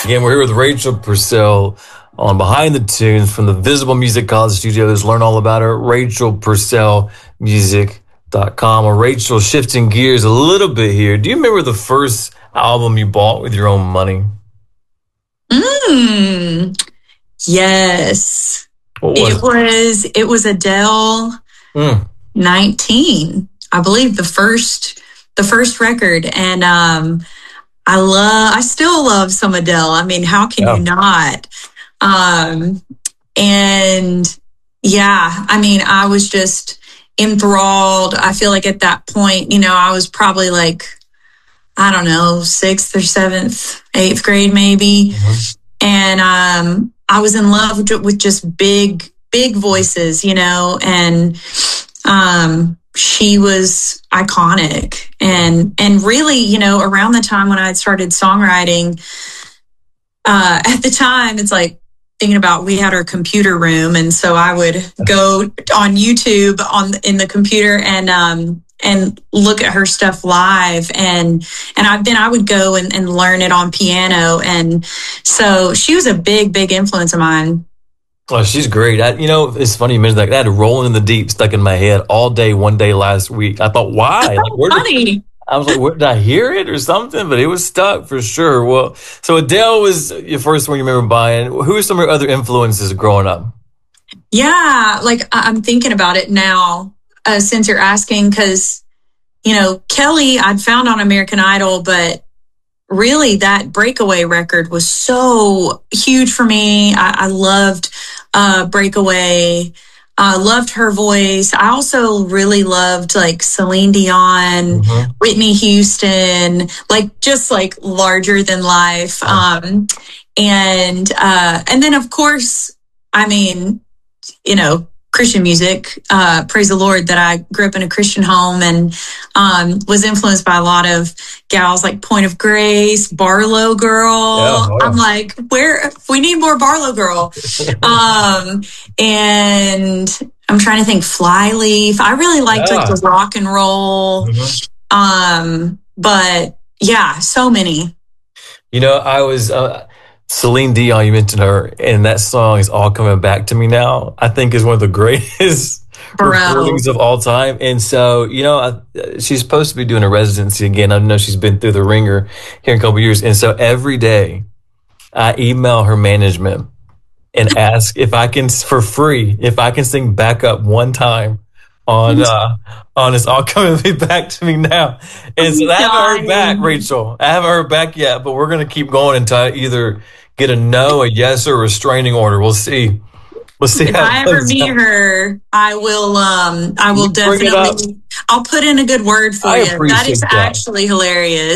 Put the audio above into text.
Again, we're here with Rachel Purcell on Behind the Tunes from the Visible Music College Studios. Learn all about her, RachelPurcellMusic.com. Or Rachel, shifting gears a little bit here. Do you remember the first album you bought with your own money? Yes. What was it was Adele 19, I believe, the first record. And I still love some Adele. I mean, how can you not? And yeah, I mean, I was just enthralled. I feel like at that point, I was probably like, I don't know, 6th or 7th, 8th grade maybe. And I was in love with just big voices, and she was iconic. And really, around the time when I had started songwriting, at the time, it's like thinking about, we had our computer room, and so I would go on YouTube in the computer and look at her stuff live, and then I would go and learn it on piano, and so she was a big influence of mine. Oh, she's great. It's funny you mentioned that. I had Rolling in the Deep stuck in my head all day one day last week. I thought, why? Funny. I was like, where did I hear it or something? But it was stuck for sure. Well, so Adele was your first one you remember buying. Who are some of your other influences growing up? Yeah, like I'm thinking about it now since you're asking, because, Kelly I'd found on American Idol, but really that Breakaway record was so huge for me. I loved Breakaway. Loved her voice. I also really loved like Celine Dion, Whitney Houston, just larger than life. And then of course, I mean, Christian music, praise the Lord, that I grew up in a Christian home and was influenced by a lot of gals like Point of Grace, Barlow Girl. Yeah, I'm like, we need more Barlow Girl. And I'm trying to think, Flyleaf. I really liked the rock and roll. But yeah, so many. I was... Celine Dion, you mentioned her, and that song is all coming back to me now. I think is one of the greatest recordings of all time. And so, she's supposed to be doing a residency again. I know she's been through the ringer here in a couple of years. And so every day I email her management and ask if I can, for free, if I can sing backup one time on It's All Coming Back to Me Now. And so I haven't heard back, Rachel. I haven't heard back yet, but we're going to keep going until I either get a no, a yes, or a restraining order. We'll see. If I ever meet her, I will definitely, I'll put in a good word for you. That is actually hilarious.